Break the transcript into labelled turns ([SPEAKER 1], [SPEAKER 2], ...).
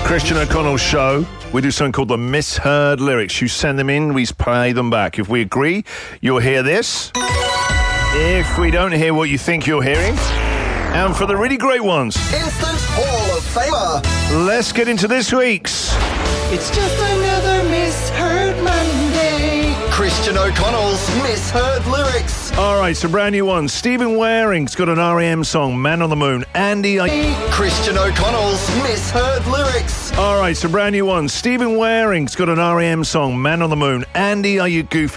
[SPEAKER 1] Christian O'Connell's show. We do something called the misheard lyrics. You send them in, we play them back. If we agree, you'll hear this. If we don't hear what you think you're hearing, and for the really great ones,
[SPEAKER 2] Instant Hall of Famer.
[SPEAKER 1] Let's get into this week's.
[SPEAKER 3] It's just another misheard Monday.
[SPEAKER 2] Christian O'Connell's misheard lyrics.
[SPEAKER 1] All right, so brand new one. Stephen Waring's got an R.E.M. song, Man on the Moon. Andy,
[SPEAKER 2] Christian O'Connell's misheard lyrics.
[SPEAKER 1] all right, so brand new one. Stephen Waring's got an R.E.M. song, Man on the Moon. Andy, are you goofy?